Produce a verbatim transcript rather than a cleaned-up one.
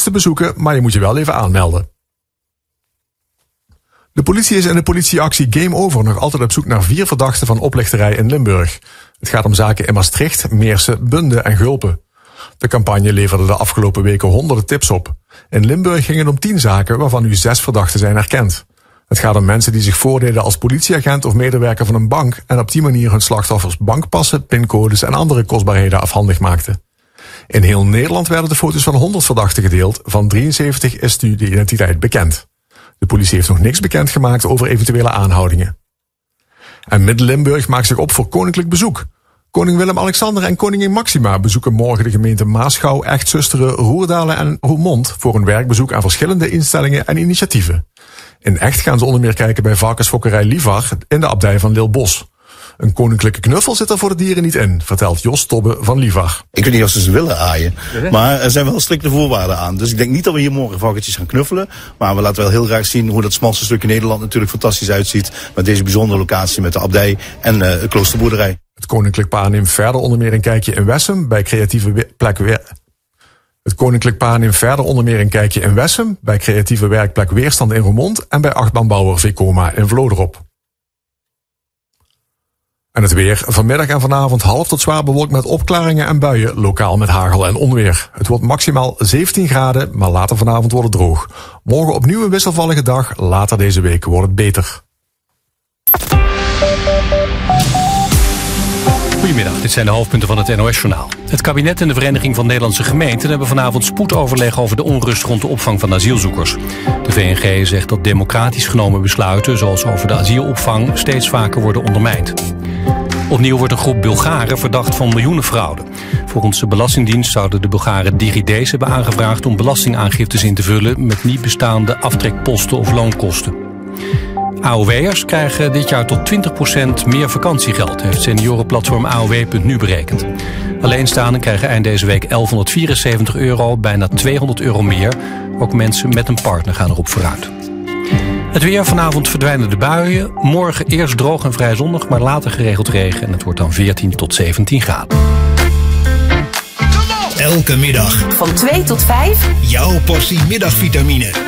te bezoeken, maar je moet je wel even aanmelden. De politie is in de politieactie Game Over nog altijd op zoek naar vier verdachten van oplichterij in Limburg. Het gaat om zaken in Maastricht, Meersen, Bunde en Gulpen. De campagne leverde de afgelopen weken honderden tips op. In Limburg ging het om tien zaken, waarvan nu zes verdachten zijn herkend. Het gaat om mensen die zich voordeden als politieagent of medewerker van een bank en op die manier hun slachtoffers bankpassen, pincodes en andere kostbaarheden afhandig maakten. In heel Nederland werden de foto's van honderd verdachten gedeeld, van drieënzeventig is nu de identiteit bekend. De politie heeft nog niks bekendgemaakt over eventuele aanhoudingen. En Midden-Limburg maakt zich op voor koninklijk bezoek. Koning Willem-Alexander en koningin Maxima bezoeken morgen de gemeente Maasgouw, Echt-Zusteren, Roerdalen en Roermond voor een werkbezoek aan verschillende instellingen en initiatieven. In Echt gaan ze onder meer kijken bij varkensfokkerij Livar in de abdij van Lilbos. Een koninklijke knuffel zit er voor de dieren niet in, vertelt Jos Tobbe van Livar. Ik weet niet of ze ze willen aaien, maar er zijn wel strikte voorwaarden aan. Dus ik denk niet dat we hier morgen varkentjes gaan knuffelen. Maar we laten wel heel graag zien hoe dat smalste stukje Nederland natuurlijk fantastisch uitziet. Met deze bijzondere locatie met de abdij en uh, de kloosterboerderij. Het koninklijk paar neemt verder onder meer een kijkje in Wessem bij creatieve plek weer... Het koninklijk paar neemt verder onder meer een kijkje in Wessem bij creatieve werkplek Weerstand in Roermond en bij achtbaanbouwer Vekoma in Vloderop. En het weer. Vanmiddag en vanavond half tot zwaar bewolkt met opklaringen en buien, lokaal met hagel en onweer. Het wordt maximaal zeventien graden, maar later vanavond wordt het droog. Morgen opnieuw een wisselvallige dag, later deze week wordt het beter. Goedemiddag, dit zijn de hoofdpunten van het N O S-journaal. Het kabinet en de Vereniging van Nederlandse Gemeenten hebben vanavond spoedoverleg over de onrust rond de opvang van asielzoekers. De V N G zegt dat democratisch genomen besluiten, zoals over de asielopvang, steeds vaker worden ondermijnd. Opnieuw wordt een groep Bulgaren verdacht van miljoenenfraude. Volgens de Belastingdienst zouden de Bulgaren DigiD's hebben aangevraagd om belastingaangiftes in te vullen met niet bestaande aftrekposten of loonkosten. A O W'ers krijgen dit jaar tot twintig procent meer vakantiegeld, heeft seniorenplatform A O W punt nu berekend. Alleenstaanden krijgen eind deze week elfhonderdvierenzeventig euro, bijna tweehonderd euro meer. Ook mensen met een partner gaan erop vooruit. Het weer, vanavond verdwijnen de buien. Morgen eerst droog en vrij zonnig, maar later geregeld regen. En het wordt dan veertien tot zeventien graden. Elke middag van twee tot vijf. Jouw portie middagvitamine.